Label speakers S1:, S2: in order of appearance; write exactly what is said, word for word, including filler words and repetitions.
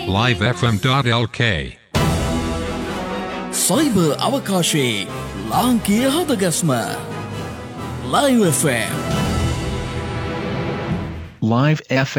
S1: live f m dot l k
S2: cyber අවකාශයේ ලාංකීය හදගස්ම Live F M
S3: Live F M